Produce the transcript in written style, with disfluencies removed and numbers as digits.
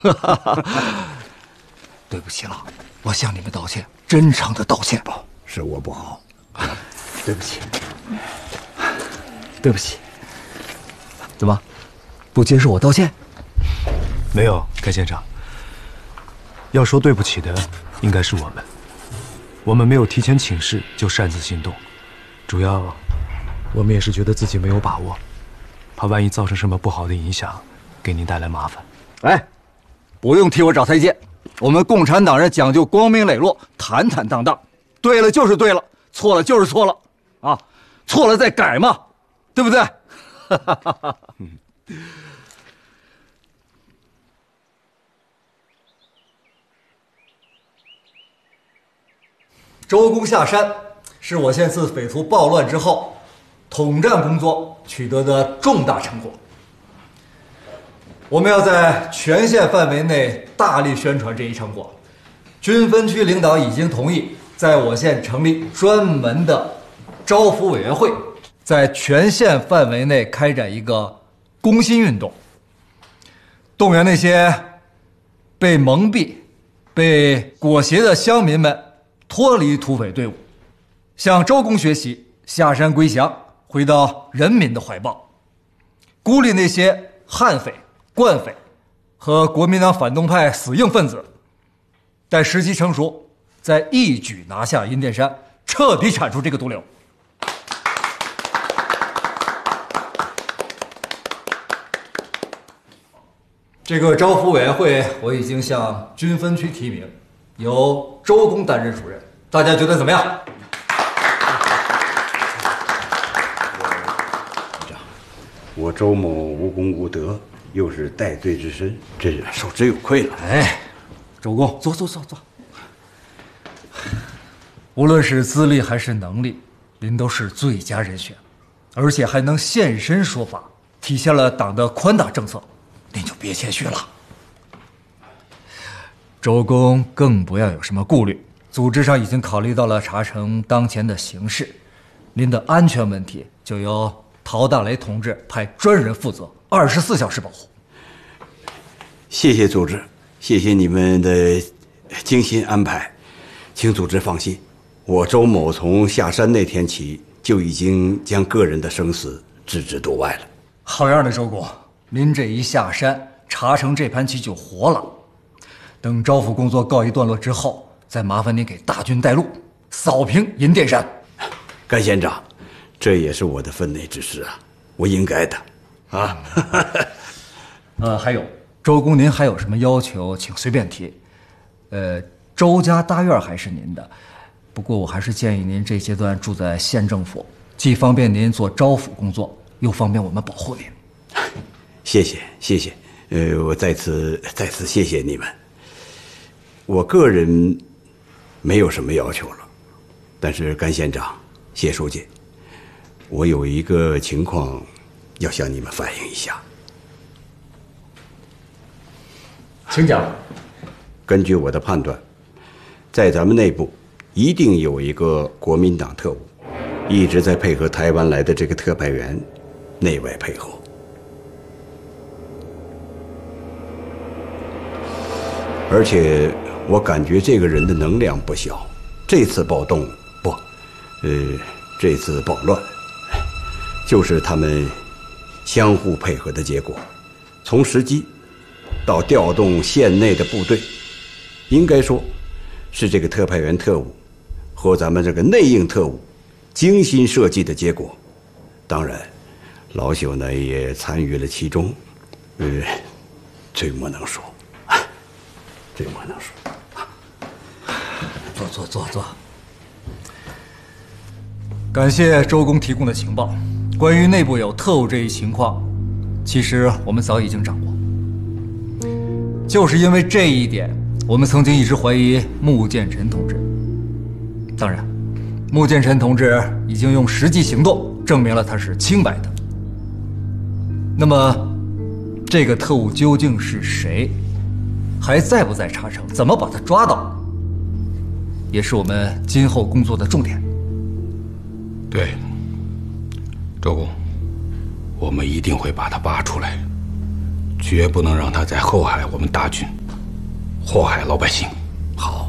对不起了，我向你们道歉，真诚的道歉。 是我不好，对不起， 对不起。怎么，不接受我道歉？ 没有，甘县长。要说对不起的，应该是我们。我们没有提前请示就擅自行动，主要我们也是觉得自己没有把握，怕万一造成什么不好的影响，给您带来麻烦。 哎，不用替我找台阶，我们共产党人讲究光明磊落、坦坦荡荡，对了就是对了，错了就是错了，啊，错了再改嘛，对不对？周公下山是我县自匪徒暴乱之后，统战工作取得的重大成果。我们要在全县范围内大力宣传这一成果。军分区领导已经同意在我县成立专门的招抚委员会，在全县范围内开展一个攻心运动，动员那些被蒙蔽、被裹挟的乡民们脱离土匪队伍，向周公学习，下山归降，回到人民的怀抱，孤立那些悍匪、惯匪和国民党反动派死硬分子，待时机成熟，再一举拿下阴殿山，彻底铲除这个毒瘤。这个招抚委员会我已经向军分区提名，由周公担任主任，大家觉得怎么样？ 我周某无功无德，又是戴罪之身，真是受之有愧了。 哎，周公，坐。无论是资历还是能力，您都是最佳人选，而且还能现身说法，体现了党的宽大政策，您就别谦虚了。周公更不要有什么顾虑，组织上已经考虑到了茶城当前的形势，您的安全问题就由陶大雷同志派专人负责，24小时保护。 谢谢组织，谢谢你们的精心安排，请组织放心，我周某从下山那天起就已经将个人的生死置之度外了。 好样的，周公，您这一下山，茶城这盘棋就活了。等招抚工作告一段落之后，再麻烦您给大军带路，扫平阴殿山。 甘县长，这也是我的分内之事啊，我应该的啊。 还有周公，您还有什么要求，请随便提。周家大院还是您的，不过我还是建议您这阶段住在县政府，既方便您做招抚工作，又方便我们保护您。 谢谢，我再次谢谢你们。我个人没有什么要求了，但是甘县长、谢书记，我有一个情况要向你们反映一下。 请讲。 根据我的判断，在咱们内部一定有一个国民党特务，一直在配合台湾来的这个特派员，内外配合。而且我感觉这个人的能量不小，这次暴动这次暴乱，就是他们相互配合的结果。从时机到调动县内的部队，应该说是这个特派员特务和咱们这个内应特务精心设计的结果。当然，老朽呢也参与了其中，罪莫能恕。罪莫能恕。 坐。感谢周公提供的情报。关于内部有特务这一情况，其实我们早已经掌握。就是因为这一点，我们曾经一直怀疑穆建臣同志。当然，穆建臣同志已经用实际行动证明了他是清白的。那么，这个特务究竟是谁？还在不在茶城？怎么把他抓到？也是我们今后工作的重点。 对，周公，我们一定会把他扒出来， 绝不能让他再祸害我们大军，祸害老百姓。 好，